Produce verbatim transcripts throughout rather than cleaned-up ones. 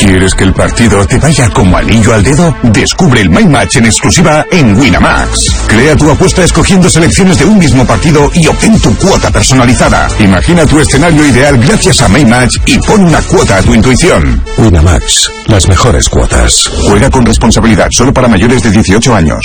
¿Quieres que el partido te vaya como anillo al dedo? Descubre el My Match en exclusiva en Winamax. Crea tu apuesta escogiendo selecciones de un mismo partido y obtén tu cuota personalizada. Imagina tu escenario ideal gracias a My Match y pon una cuota a tu intuición. Winamax, las mejores cuotas. Juega con responsabilidad, solo para mayores de dieciocho años.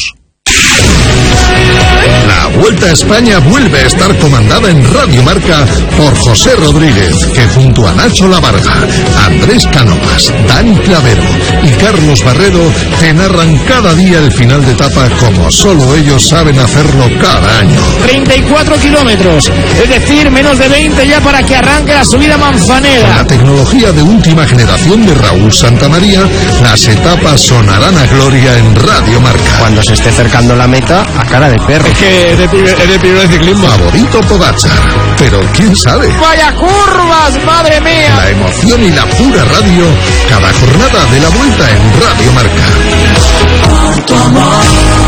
La Vuelta a España vuelve a estar comandada en Radio Marca por José Rodríguez, que junto a Nacho Lavarga, Andrés Cánovas, Dani Clavero y Carlos Barredo te narran cada día el final de etapa como solo ellos saben hacerlo cada año. treinta y cuatro kilómetros, es decir, menos de veinte ya para que arranque la subida Manzanera. Con la tecnología de última generación de Raúl Santamaría, las etapas sonarán a gloria en Radio Marca. Cuando se esté acercando la meta, a cara de perro. Es que es de, es de pibe de ciclismo. Favorito Pogačar, pero quién sabe. ¡Vaya curvas, madre mía! La emoción y la pura radio, cada jornada de la Vuelta en Radio Marca. Por tu amor.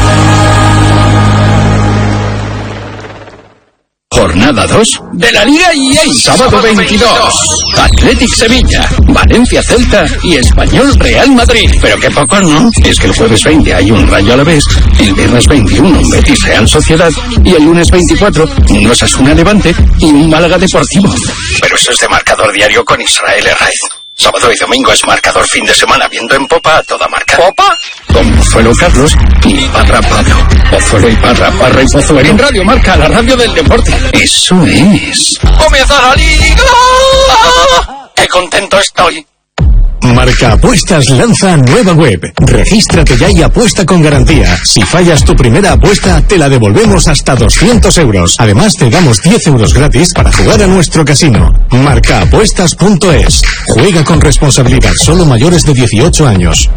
Jornada dos de la Liga E A. Sábado veintidós. Athletic Sevilla, Valencia Celta y Español Real Madrid. Pero qué poco, ¿no? Es que el jueves veinte hay un Rayo Alavés, el viernes veintiuno un Betis Real Sociedad y el lunes veinticuatro un Osasuna Levante y un Málaga Deportivo. Pero eso es de marcador diario con Israel Herraiz. Sábado y domingo es marcador fin de semana, viendo en Popa a toda marca. ¿Popa? Con Pozuelo Carlos y Parra Pablo. Pozuelo y Parra, Parra y Pozuelo. En Radio Marca, la radio del deporte. Eso es. ¡Comienza la Liga! ¡Qué contento estoy! Marca Apuestas lanza nueva web. Regístrate ya y apuesta con garantía. Si fallas tu primera apuesta, te la devolvemos hasta doscientos euros. Además, te damos diez euros gratis para jugar a nuestro casino. marca apuestas punto es. Juega con responsabilidad. Solo mayores de dieciocho años.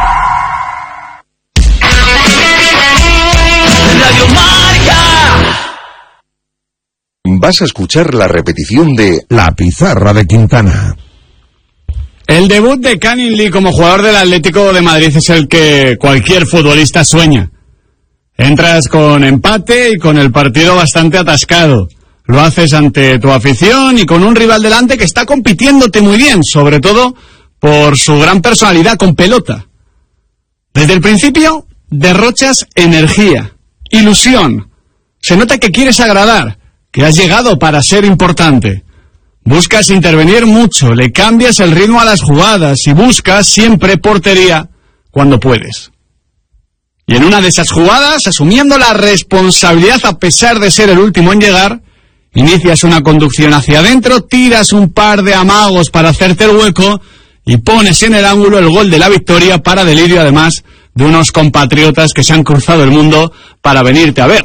Radio Marca. Vas a escuchar la repetición de La Pizarra de Quintana. El debut de Canning Lee como jugador del Atlético de Madrid es el que cualquier futbolista sueña. Entras con empate y con el partido bastante atascado. Lo haces ante tu afición y con un rival delante que está compitiéndote muy bien, sobre todo por su gran personalidad con pelota. Desde el principio derrochas energía, ilusión. Se nota que quieres agradar, que has llegado para ser importante. Buscas intervenir mucho, le cambias el ritmo a las jugadas y buscas siempre portería cuando puedes. Y en una de esas jugadas, asumiendo la responsabilidad a pesar de ser el último en llegar, inicias una conducción hacia adentro, tiras un par de amagos para hacerte el hueco y pones en el ángulo el gol de la victoria para delirio además de unos compatriotas que se han cruzado el mundo para venirte a ver.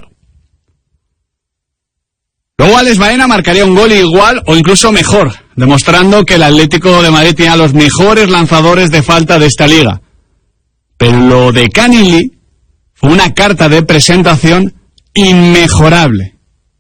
Luego Alex Baena marcaría un gol igual o incluso mejor, demostrando que el Atlético de Madrid tiene a los mejores lanzadores de falta de esta liga. Pero lo de Canning Lee fue una carta de presentación inmejorable.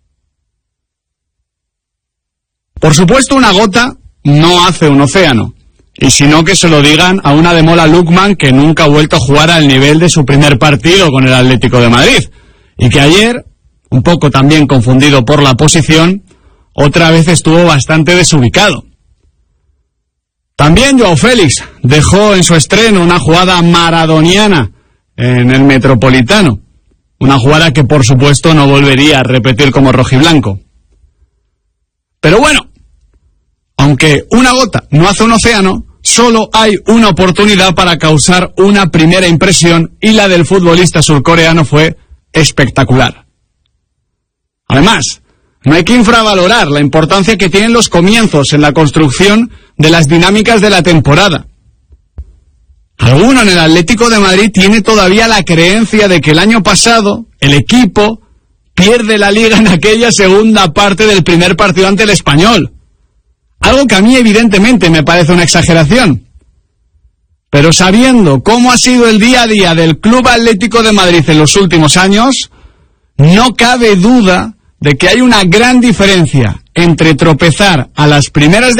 Por supuesto, una gota no hace un océano, y si no que se lo digan a una Ademola Lookman que nunca ha vuelto a jugar al nivel de su primer partido con el Atlético de Madrid, y que ayer, un poco también confundido por la posición, otra vez estuvo bastante desubicado. También Joao Félix dejó en su estreno una jugada maradoniana en el Metropolitano, una jugada que por supuesto no volvería a repetir como rojiblanco. Pero bueno, aunque una gota no hace un océano, solo hay una oportunidad para causar una primera impresión y la del futbolista surcoreano fue espectacular. Además, no hay que infravalorar la importancia que tienen los comienzos en la construcción de las dinámicas de la temporada. Alguno en el Atlético de Madrid tiene todavía la creencia de que el año pasado el equipo pierde la liga en aquella segunda parte del primer partido ante el Español. Algo que a mí evidentemente me parece una exageración. Pero sabiendo cómo ha sido el día a día del Club Atlético de Madrid en los últimos años, no cabe duda de que hay una gran diferencia entre tropezar a las primeras de